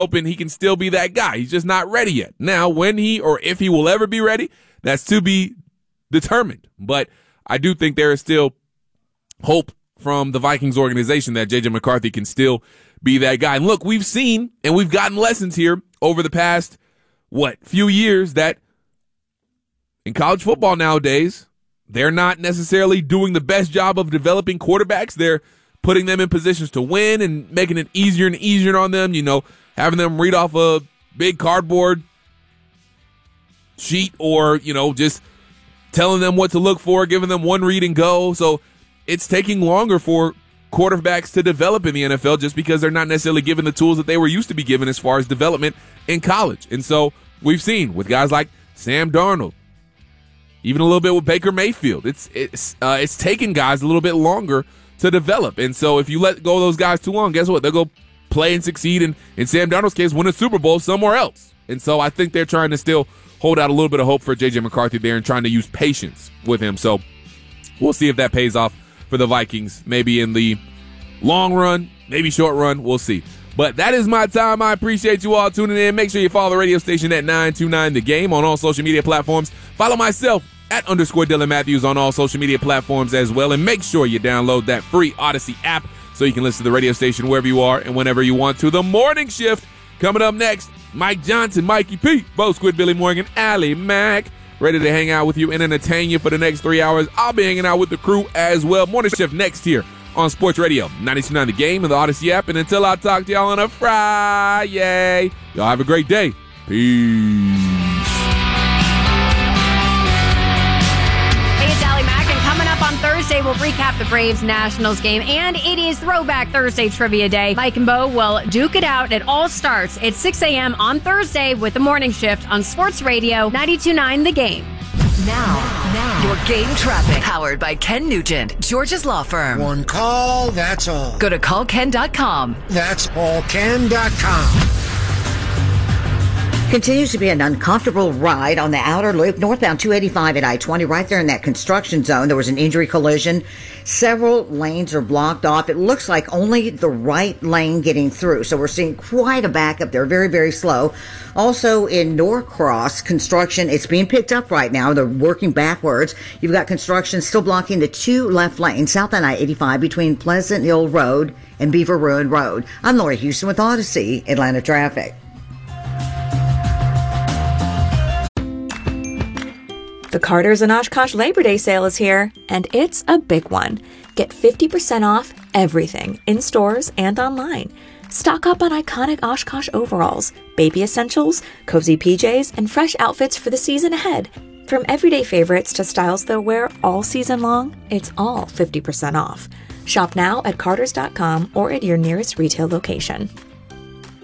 open, he can still be that guy. He's just not ready yet. Now, when he or if he will ever be ready, that's to be determined. But I do think there is still hope from the Vikings organization that J.J. McCarthy can still be that guy. And look, we've seen and we've gotten lessons here over the past, few years that in college football nowadays, they're not necessarily doing the best job of developing quarterbacks. They're putting them in positions to win and making it easier and easier on them, having them read off a big cardboard sheet or, just telling them what to look for, giving them one read and go. So it's taking longer for quarterbacks to develop in the NFL just because they're not necessarily given the tools that they were used to be given as far as development in college. And so we've seen with guys like Sam Darnold, even a little bit with Baker Mayfield, it's taken guys a little bit longer to develop. And so if you let go of those guys too long, guess what? They'll go play and succeed, and in Sam Darnold's case, win a Super Bowl somewhere else. And so I think they're trying to still hold out a little bit of hope for J.J. McCarthy there and trying to use patience with him. So we'll see if that pays off for the Vikings, maybe in the long run, maybe short run. We'll see. But that is my time. I appreciate you all tuning in. Make sure you follow the radio station at 929 The Game on all social media platforms. Follow myself at _Dylan Matthews on all social media platforms as well. And make sure you download that free Odyssey app so you can listen to the radio station wherever you are and whenever you want to. The Morning Shift coming up next. Mike Johnson, Mikey P, Bo Squid, Billy Morgan, Allie Mack, ready to hang out with you and entertain you for the next 3 hours. I'll be hanging out with the crew as well. Morning Shift next here on Sports Radio 92.9 The Game and the Odyssey app. And until I talk to y'all on a Friday, y'all have a great day. Peace. On Thursday, we'll recap the Braves-Nationals game, and it is Throwback Thursday Trivia Day. Mike and Bo will duke it out. It all starts at 6 a.m. on Thursday with the Morning Shift on Sports Radio 92.9 The Game. Now, your game traffic. Powered by Ken Nugent, George's Law Firm. One call, that's all. Go to callken.com. That's allken.com. Continues to be an uncomfortable ride on the outer loop, northbound 285 at I-20, right there in that construction zone. There was an injury collision. Several lanes are blocked off. It looks like only the right lane getting through. So we're seeing quite a backup there, very, very slow. Also in Norcross, construction, it's being picked up right now. They're working backwards. You've got construction still blocking the two left lanes, south on I-85 between Pleasant Hill Road and Beaver Ruin Road. I'm Laura Houston with Odyssey Atlanta Traffic. The Carter's and Oshkosh Labor Day sale is here, and it's a big one. Get 50% off everything in stores and online. Stock up on iconic Oshkosh overalls, baby essentials, cozy PJs, and fresh outfits for the season ahead. From everyday favorites to styles they'll wear all season long, it's all 50% off. Shop now at Carters.com or at your nearest retail location.